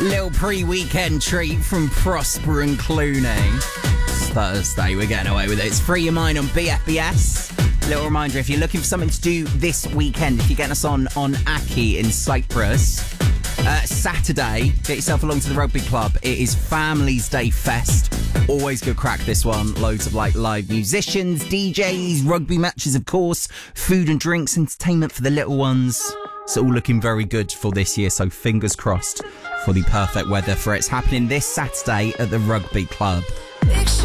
Little pre-weekend treat from Prosper and Clooney. It's Thursday, we're getting away with it. It's Free Your Mind on BFBS. Little reminder, if you're looking for something to do this weekend, if you're getting us on Aki in Cyprus, Saturday, get yourself along to the rugby club. It is Families Day Fest. Always good crack, this one. Loads of live musicians, DJs, rugby matches, of course, food and drinks, entertainment for the little ones. It's all looking very good for this year, so fingers crossed for the perfect weather for it. It's happening this Saturday at the rugby club.